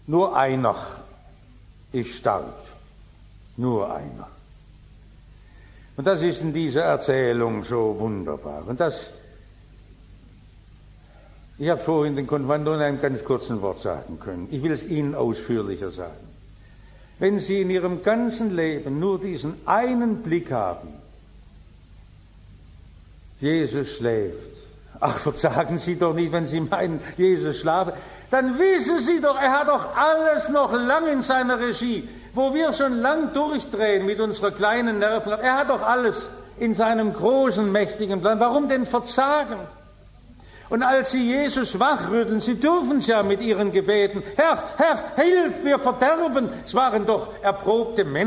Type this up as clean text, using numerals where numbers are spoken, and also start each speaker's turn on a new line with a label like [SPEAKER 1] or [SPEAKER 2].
[SPEAKER 1] Nur einer ist stark. Nur einer. Und das ist in dieser Erzählung so wunderbar. Und ich habe vorhin den Konfirmanden in einem ganz kurzen Wort sagen können. Ich will es Ihnen ausführlicher sagen. Wenn Sie in Ihrem ganzen Leben nur diesen einen Blick haben, Jesus schläft. Ach, verzagen Sie doch nicht, wenn Sie meinen, Jesus schlafe. Dann wissen Sie doch, er hat doch alles noch lang in seiner Regie, wo wir schon lang durchdrehen mit unserer kleinen Nervenkraft. Er hat doch alles in seinem großen, mächtigen Plan. Warum denn verzagen? Und als Sie Jesus wachrütteln, Sie dürfen es ja mit Ihren Gebeten, Herr, Herr, hilf, wir verderben. Es waren doch erprobte Menschen.